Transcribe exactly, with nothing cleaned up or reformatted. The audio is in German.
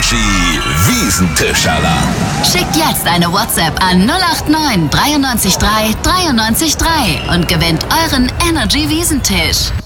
Energy Wiesentischerler. Schickt jetzt eine WhatsApp an null acht neun dreiundneunzig drei dreiundneunzig drei und gewinnt euren Energy Wiesentisch.